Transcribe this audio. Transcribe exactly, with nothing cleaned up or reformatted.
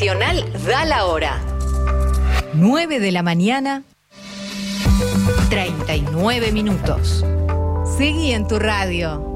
Nacional da la hora. nueve de la mañana, treinta y nueve minutos. Seguí en tu radio.